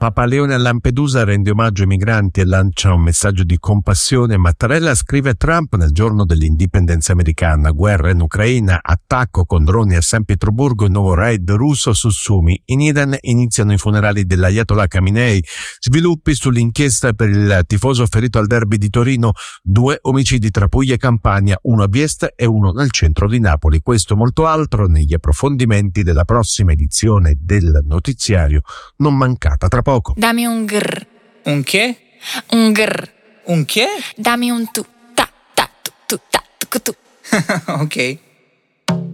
Papa Leone a Lampedusa rende omaggio ai migranti e lancia un messaggio di compassione. Mattarella scrive a Trump nel giorno dell'indipendenza americana: guerra in Ucraina, attacco con droni a San Pietroburgo, nuovo raid russo su Sumi. In Iran iniziano i funerali dell'Ayatollah Khamenei. Sviluppi sull'inchiesta per il tifoso ferito al derby di Torino. 2 omicidi tra Puglia e Campania, uno a Vieste e uno nel centro di Napoli. Questo e molto altro negli approfondimenti della prossima edizione del notiziario, non mancata tra poco. Dammi un grr. Un che? Un grr. Un che? Dammi un tu. Ta ta tu tu ta tu tu. Ok.